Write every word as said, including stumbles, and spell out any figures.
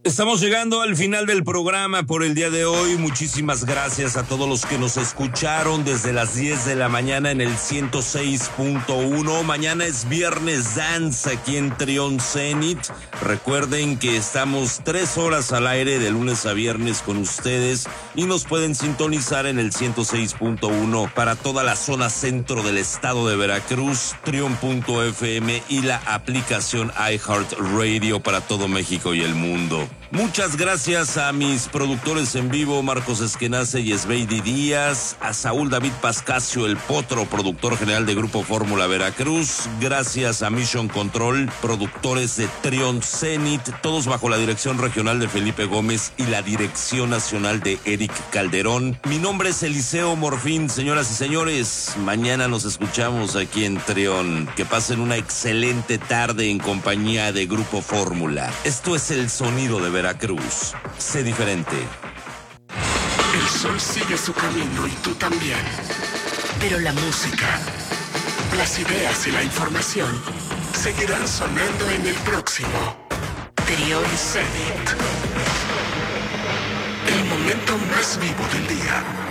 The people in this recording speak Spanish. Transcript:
Estamos llegando al final del programa por el día de hoy. Muchísimas gracias a todos los que nos escucharon desde las diez de la mañana en el ciento seis punto uno. Mañana es Viernes Dance aquí en Trión Zenit. Recuerden que estamos tres horas al aire de lunes a viernes con ustedes y nos pueden sintonizar en el ciento seis punto uno para toda la zona centro del estado de Veracruz, trión punto f m y la aplicación iHeartRadio para todo México y el mundo. Muchas gracias a mis productores en vivo, Marcos Esquenace y Esbeidi Díaz, a Saúl David Pascasio, el Potro, productor general de Grupo Fórmula Veracruz. Gracias a Mission Control, productores de Trión Zenit, todos bajo la dirección regional de Felipe Gómez y la dirección nacional de Eric Calderón. Mi nombre es Eliseo Morfín, señoras y señores. Mañana nos escuchamos aquí en Trión. Que pasen una excelente tarde en compañía de Grupo Fórmula. Esto es el sonido de Veracruz. Sé diferente. El sol sigue su camino y tú también. Pero la música, las ideas y la información seguirán sonando en el próximo Trión Zenit. El momento más vivo del día.